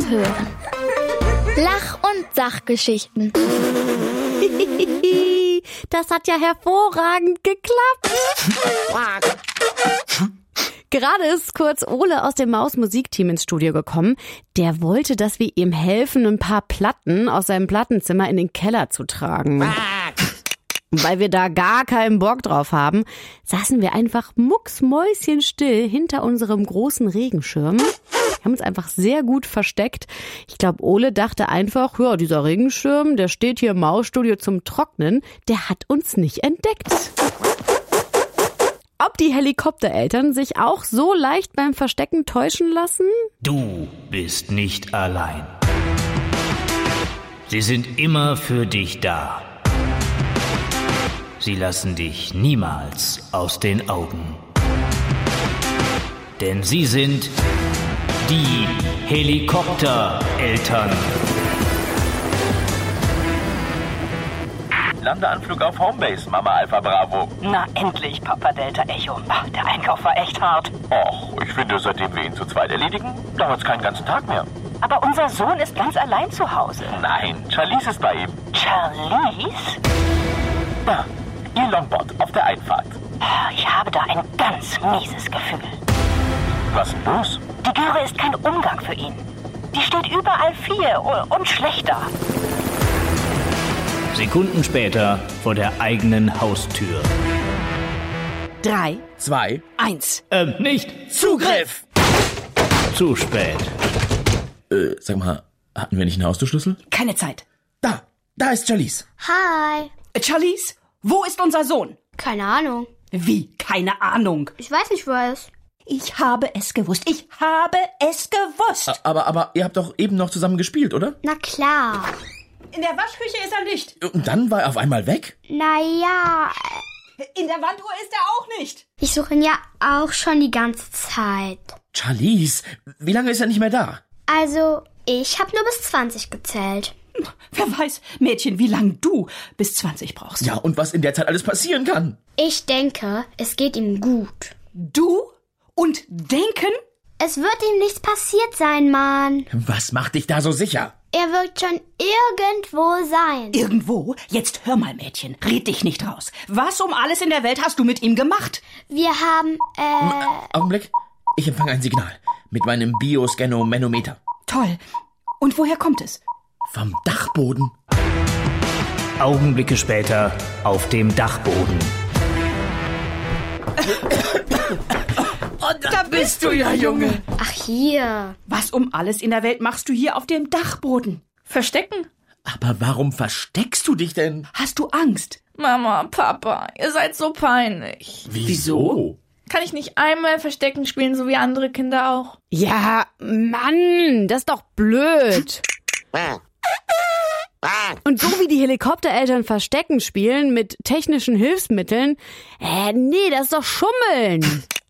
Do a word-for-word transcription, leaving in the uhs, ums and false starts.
und hören. Lach- und Sachgeschichten. Das hat ja hervorragend geklappt. Gerade ist kurz Ole aus dem Maus-Musikteam ins Studio gekommen. Der wollte, dass wir ihm helfen, ein paar Platten aus seinem Plattenzimmer in den Keller zu tragen. Weil wir da gar keinen Bock drauf haben, saßen wir einfach mucksmäuschenstill hinter unserem großen Regenschirm. Wir haben uns einfach sehr gut versteckt. Ich glaube, Ole dachte einfach, ja, dieser Regenschirm, der steht hier im Mausstudio zum Trocknen, der hat uns nicht entdeckt. Ob die Helikoptereltern sich auch so leicht beim Verstecken täuschen lassen? Du bist nicht allein. Sie sind immer für dich da. Sie lassen dich niemals aus den Augen. Denn sie sind die Helikoptereltern. Landeanflug auf Homebase, Mama Alpha Bravo. Na endlich, Papa Delta Echo. Ach, der Einkauf war echt hart. Och, ich finde, seitdem wir ihn zu zweit erledigen, dauert's keinen ganzen Tag mehr. Aber unser Sohn ist ganz allein zu Hause. Nein, Charlize ist bei ihm. Charlize? Da, ihr Longboard auf der Einfahrt. Ich habe da ein ganz mieses Gefühl. Was denn los? Die Göre ist kein Umgang für ihn. Die steht überall vier und schlechter. Sekunden später vor der eigenen Haustür. Drei, Zwei. eins. Ähm, nicht. Zugriff! Zu spät. Äh, sag mal, hatten wir nicht einen Haustürschlüssel? Keine Zeit. Da, da ist Charlize. Hi. Äh, Charlize, wo ist unser Sohn? Keine Ahnung. Wie? Keine Ahnung. Ich weiß nicht, wo er ist. Ich habe es gewusst. Ich habe es gewusst. Aber, aber ihr habt doch eben noch zusammen gespielt, oder? Na klar. In der Waschküche ist er nicht. Und dann war er auf einmal weg? Naja, In der Wanduhr ist er auch nicht. ich suche ihn ja auch schon die ganze Zeit. Charlize, wie lange ist er nicht mehr da? Also, ich habe nur bis zwanzig gezählt. Wer weiß, Mädchen, wie lang du bis zwanzig brauchst. Ja, und was in der Zeit alles passieren kann. Ich denke, es geht ihm gut. Du und denken? Es wird ihm nichts passiert sein, Mann. Was macht dich da so sicher? Er wird schon irgendwo sein. Irgendwo? Jetzt hör mal, Mädchen, red dich nicht raus. Was um alles in der Welt hast du mit ihm gemacht? Wir haben, äh... Augenblick, ich empfange ein Signal. Mit meinem Bioscanomanometer. Toll. Und woher kommt es? Vom Dachboden. Augenblicke später auf dem Dachboden. Da bist du ja, Junge. Ach, hier. Was um alles in der Welt machst du hier auf dem Dachboden? Verstecken? Aber warum versteckst du dich denn? Hast du Angst? Mama, Papa, ihr seid so peinlich. Wieso? Kann ich nicht einmal Verstecken spielen, so wie andere Kinder auch? Ja, Mann, das ist doch blöd. Und so wie die Helikoptereltern Verstecken spielen mit technischen Hilfsmitteln, äh, nee, das ist doch Schummeln.